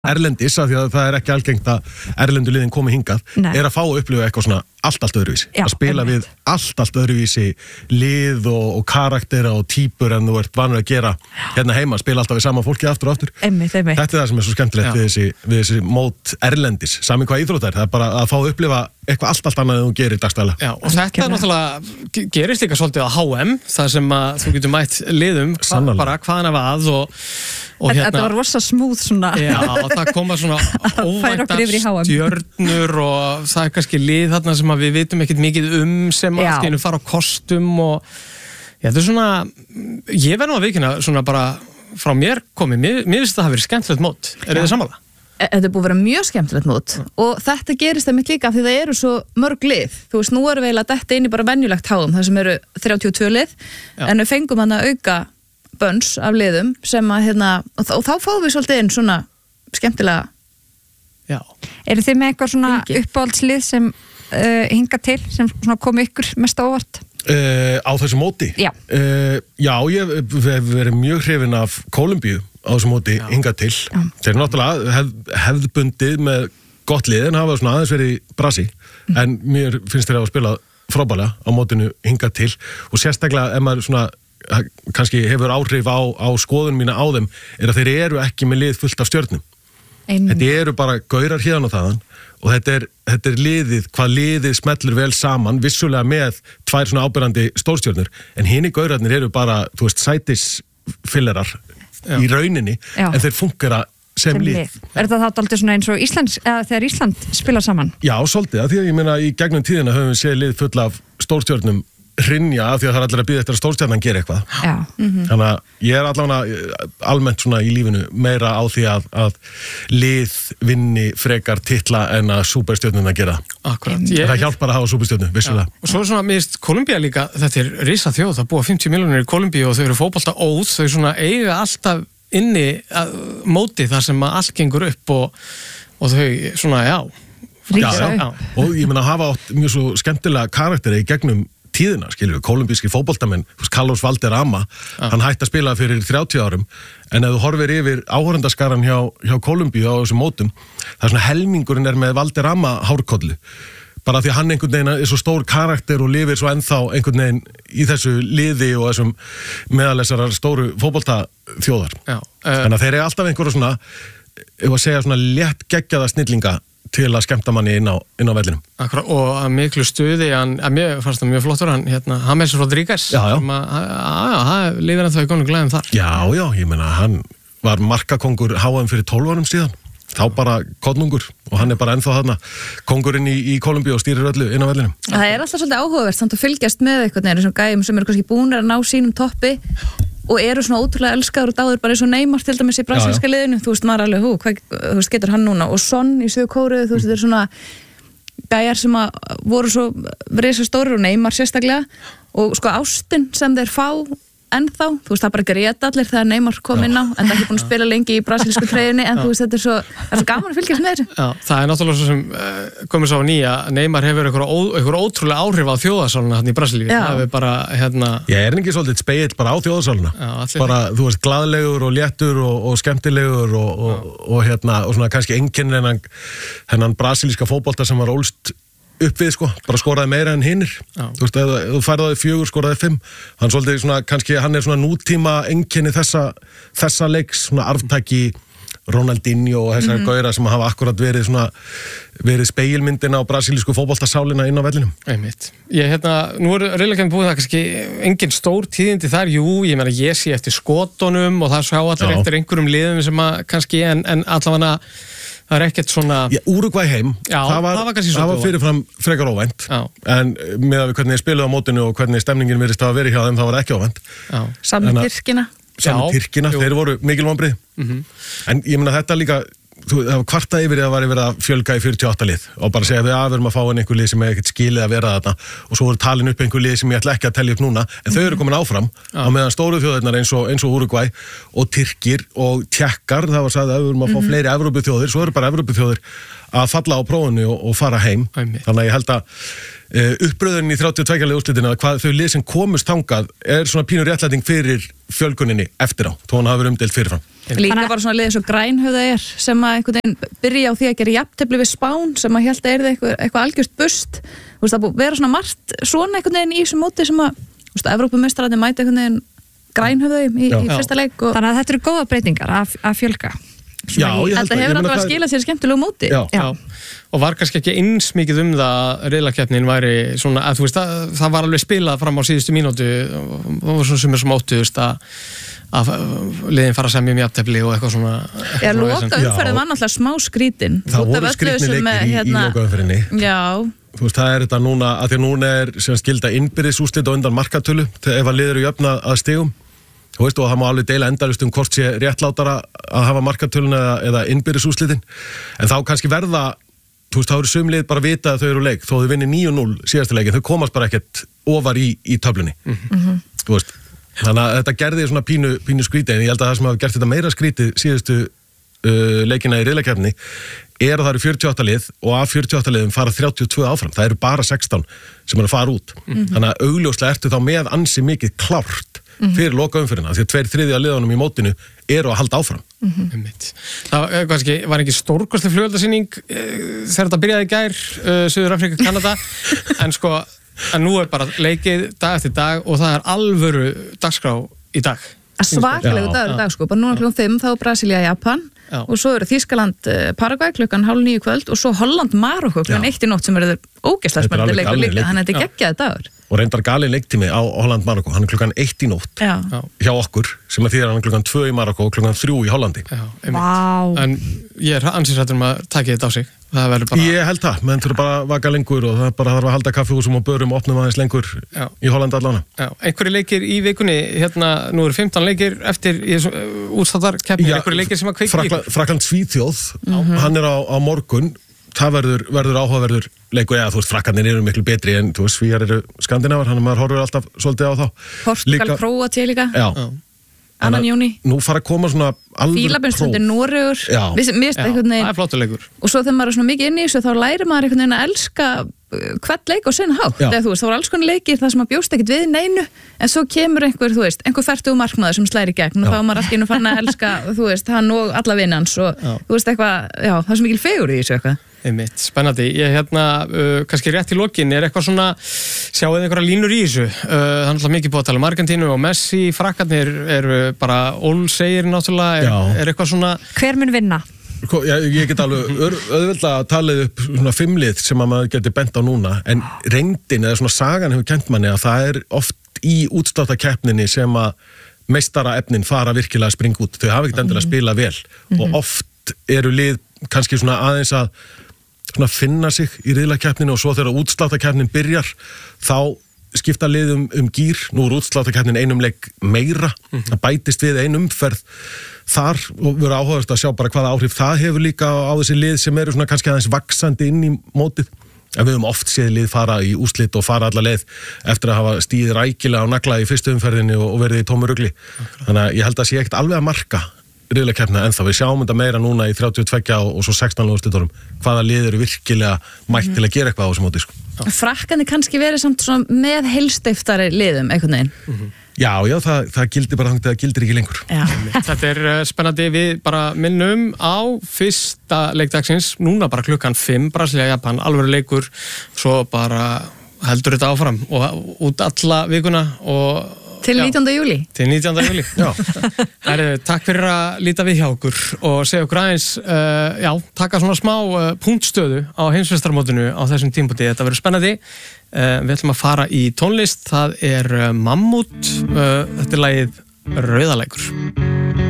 erlendis af því að það ekki algengt að erlendu liðin komi hingað að fá að upplifa eitthvað svona allt öðruvísi að spila við allt öðruvísi lið og karaktera og típur en þú ert vanur að gera hérna heima, spila alltaf við sama fólki aftur og aftur þetta það sem svo skemmtilegt við þessi mót erlendis saman hvað íþróttar, það bara að fá að upplifa eitthvað allt annað en þú gerir dagstæðlega. Já, og þetta náttúrulega gerist líka svolítið á HM, það sem að þú getur mætt liðum bara hvaðan af að og þetta var rosa smúð svona. Já, og það koma svona óvæntar stjörnur og það kannski lið þarna sem að við vitum ekkert mikið sem allt í einu fara á kostum og þetta svona, ég verð nú að vikina svona bara frá mér komið, mér finnst það hafi verið skemmtilegt mót. Þið sammála? Þetta er búið að vera mjög skemmtilegt mót og þetta gerist það mitt líka af því það eru svo mörg lið. Þú veist, nú erum við eiginlega detta inn í bara venjulegt HM, það sem eru 32 lið, en við fengum hann að auka bönns af liðum sem að og þá fáum við svolítið inn svona skemmtilega. Já. Eru þið með eitthvað svona uppáhaldslið sem hinga til, sem svona kom ykkur mest óvart? Á þessu móti? Já. Já, ég hef verið mjög hrifinn af Kólumbíu á þessu móti hingað til. Þeir eru náttúrulega hefðbundið með gott lið en hafa svona aðeins verið brasi en mér finnst þeir að spila frábærlega á mótinu hingað til og sérstaklega ef maður svona kannski hefur áhrif á skoðun mína á þeim að þeir eru ekki með lið fullt af stjörnum. Þetta eru bara gaurar hérna og þaðan og þetta er liðið, hvað liðið smellur vel saman, vissulega með tvær svona ábyrrandi stórstjörnur en hinni gaurarnir eru bara, þú veist, sætisfillerar í rauninni en þeir fungera sem lið. Er þetta þá aldrei svona eins og þegar Ísland spila saman? Já, svolítið, af því að ég meina í gegnum tíðina höfum við séð lið full af stórstjörnum hrynja af því að það allir að bíða eftir að stórstjarnan gera eitthvað. Já. Þannig að ég allavega almennt svona í lífinu meira á því að lið vinni frekar titla en að súperstjörnuna gera. Akkurat. Það hjálpar að hafa súperstjörnu, vissulega. Og svo svona, mér finnst Kólumbía líka, þetta er risa þjóð, það búa 50 milljónir í Kólumbíu og þau eru fótbolta óð, þau svona eiga alltaf inni móti þar sem að allt gengur upp og þau svona, já. Og ég meina hafa átt mjög svo skemmtilega karakteri í gegnum tíðina, skilur við, kólumbíski fótboltamenn Carlos Valderrama, hann hætti að spila fyrir 30 árum, en ef þú horfir yfir áhorfendaskaran hjá Kólumbíu á þessum mótum, það er svona helmingurinn með Valderrama hárkollu, bara því að hann einhvern veginn er svo stór karakter og lifir svo ennþá einhvern veginn í þessu liði og þessum meðalessarar stóru fótboltaþjóðar. Þannig að þeir eru alltaf einhverju svona, ef að segja svona létt geggjaða snillinga til að skemmta manni inn á vellinum. Akkurat, og að miklu stuði, mér fannst það mjög flottur, James Rodríguez, sem að lifir ennþá í góðum glæðum þar. Já, ég meina, hann var markakongur HM fyrir 12 árum síðan, þá bara konungur, og hann er bara ennþá þarna kongurinn í Kólumbíu og stýrir öllu inn á vellinum. Það er alltaf svolítið áhugavert samt að fylgjast með eitthvað þessum gæjum sem eru kannski búnir að ná sínum toppi og eru svona ótrúlega elskaður og dáður bara eins og Neymar til dæmis í brasilíska liðinu, þú veist maður alveg, hvað getur hann núna og Son í Suður-Kóreu, þú veist þetta er svona gæjar sem að voru svo risa stórir og Neymar sérstaklega og sko ástin sem þeir fá ennþá, þú veist það bara grét allir þegar Neymar kom inn á, en það er ekki búin að spila lengi í brasilísku treyjunni, en þú veist þetta er svo gaman að fylgjast með þessu. Já, það er náttúrulega svo sem komið svo á nýja, Neymar hefur einhver ótrúlega áhrif á þjóðarsáluna hann í Brasilíu, það er bara Ég er ekki svolítið spegill bara á þjóðarsáluna, bara þú veist glaðlegur og léttur og skemmtilegur og svona kannski einkennir hennan brasilíska fótbolta sem var ólst upp við bara skoraði meira en hinnir. Þú veist, ef þú færði 4, skoraði 5. Hann svolítið svona, kannski, hann er svona nútíma einkenni þessa leiks, svona arftaki Ronaldinho og þessar gauðra sem hafa akkurat verið spegilmyndina á brasilísku fótboltasálina inn á vellinum. Einmitt. Nú er reyðlega búið það kannski engin stór tíðindi þar, ég meina ég sé eftir skotunum og það sjá allir eftir einhverjum liðum sem að kannski, en allavega það er ekkert svona... Úrugvæ heim, það var fyrirfram frekar óvænt, en með að við hvernig spiluðu á mótinu og hvernig stemningin virðist að vera hjá þeim, það var ekki óvænt. Sami Tyrkina, þeir voru mikil vonbrigði. En ég meina þetta líka, það var kvartað yfir að vera að fjölga í 48 lið og bara segja við verum að fá einhver lið sem er ekkert skilið að vera þarna og svo voru talin upp einhver lið sem ég ætla ekki að telja upp núna en þau eru komin áfram á meðan stóru þjóðirnar eins og Úrugvæ og Tyrkir og Tékkar, það var sagði að við verum að fá fleiri Evrópuþjóðir, svo eru bara Evrópuþjóðir að falla á prófunu og fara heim. Þannig að ég held að uppbröðunin í 32 liða úrslitina, hvað þau lið sem komust þangað svona pínur réttlæting fyrir fjölguninni eftir á, þó hann hafi verið umdeilt fyrirfram. Líka bara svona liðið svo Grænhöfða sem að einhvern veginn byrja á því að gera jafntefli við Spán sem að held að eitthvað algjört bust. Þú veist, það búið vera svona margt svona einhvern veginn í þessu móti sem að, þú veist, Evrópumeistararnir mæti einhvern veginn Grænhöfða í fyrsta leik. Þannig að þetta eru góða breytingar að fjölga. Já, ég held að hefur alltaf að skila sér skemmtilegu móti. Já. Og var kannski ekki eins mikið það riðlakeppnin væri svona, að þú veist, það var alveg spilað fram á síðustu mínútu og svona sem óttuðust að liðin fara að semja um jafntefli og eitthvað svona. Já, lokaumferðin var náttúrulega smá skrítin. Það voru skrítni leikir í lokaumferðinni. Já. Þú veist, það þetta núna, að því að núna sem skilda innbyrðisúrslit á undan markatölu ef að liður jöfna að stigum. Þú veist, og það má alveg deila endalust hvort sé réttlátara að hafa markatölun eða innbyrðisúrslitin. En þá kannski verða, þú veist, þá eru sumlið bara vita að þau eru leik, þó þau vinni 9-0 síðasta leikin, þau komast bara ekkert ofar í töflunni. Þú veist, þannig að þetta gerði svona pínu skríti, en ég held að það sem hafi gert þetta meira skrítið síðustu leikina í riðlakeppninni að það eru 48 lið og af 48 liðum fara 32 áfram. Það eru bara 16 sem eru að fara út. Þannig að augljóslega ertu þá með ansi mikið klárt fyrir lokaumferðina, því að 2/3 af liðunum í mótinu eru að halda áfram. Það var ekki stórkostleg flugeldasýning þegar þetta byrjaði í gær, Suður Afríka, Kanada, en nú bara leikið dag eftir dag og það alvöru dagskrá í dag. Svakalegu dagur í dag, bara núna klukkan 5 þá Brasilía, Japan og svo eru Þýskaland, Paraguay klukkan 8:30 kvöld og svo Holland, Marokko klukkan 1 í nótt sem verður ógeðslega spennandi leikur líka, þannig að þetta geggjaði dagur. Og reyndar galinn leiktími á Holland, Marokko, hann klukkan 1 í nótt hjá okkur, sem að þýðir hann klukkan 2 í Marokko og klukkan 3 í Hollandi. Vá. En ég ansins að taka þetta á sig. Bara... Ég held það, menn þurfa bara að vaka lengur og það bara þarf að halda kaffihúsum og börum og opnum aðeins lengur í Hollandi allána. Einhverju leikir í vikunni, nú eru 15 leikir eftir útstáttarkeppni, einhverju leikir sem að kveikir. Frakkland Svíþjóð, hann á morgun, það verður áhugaverður leikur, eða þú veist, Frakkarnir eru miklu betri en þú veist, Svíjar eru skandinavar, hann maður horfur alltaf svolítið á þá. Portugal, Króatía líka. Já. 2. júní. Nú fara að koma svona alveg Fílabeinsströndin, Noregur. Það er flottur leikur. Og svo þegar maður er svona mikið inn í þessu, þá lærir maður einhvern veginn að elska hvern leik og sinn hátt. Þegar þú veist, þá er alls konar leikir það sem maður bjóst ekkert við neinu, en svo kemur einhver fertugur markmaður sem slæri gegn og þá er maður allt í einu farin að elska, þú veist, hann og alla vinnans og þú veist eitthvað, það er svo mikil fegur í þessu eitthvað. Spennandi. Ég kannski rétt í lokin, eitthvað svona, sjáu þið einhverja línur í þessu? Það er náttúrulega mikið búið að tala um Argentínu og Messi, Frakkarnir eru bara ólsegir náttúrulega, eitthvað svona... Hver mun vinna? Ég get alveg auðvitað að tala upp svona 5 lið sem að maður geti bent á núna, en reyndin eða svona sagan hefur kennt manni að það oft í útstáttakeppninni sem að meistaraefnin fara virkilega að springa út. Þau hafa ekkert endilega að spila vel og oft eru lið kannski svona aðeins að svona finna sig í riðlakeppninu og svo þegar útsláttakeppnin byrjar þá skipta liðum gír. Nú er útsláttakeppnin einum leik meira, það bætist við ein umferð þar og verður áhugavert að sjá bara hvaða áhrif það hefur líka á þessi lið sem eru svona kannski aðeins vaxandi inn í mótið. En við höfum oft séð lið fara í úrslit og fara alla leið eftir að hafa stíð rækilega á nagla í fyrstu umferðinni og verið í tómu rugli. Þannig að ég held að sé ekkert alveg að marka riðlakeppnina ennþá. Við sjáum þetta meira núna í 32 og svo 16 úrslitorum. Hvaða lið eru virkilega mætt til að gera eitthvað á þessu móti, sko. Frakkarnir kannski verið samt svona með heilsteyftari liðum, einhvern veginn. Já, það gildir bara þannig að það gildir ekki lengur. Þetta er spennandi. Við bara minnum á fyrsta leikdagsins, núna bara klukkan 5, Brasilía, Japan, alvöru leikur, svo bara heldur þetta áfram og út alla vikuna og til 19. júli. Til 19. júli. Takk fyrir að líta við hjá okkur og segja okkur aðeins, taka svona smá punktstöðu á heimsmeistarmótinu á þessum tímapunkti. Þetta verður spennandi. Við ætlum að fara í tónlist. Það er Mammút. Þetta er lagið Rauðalækur.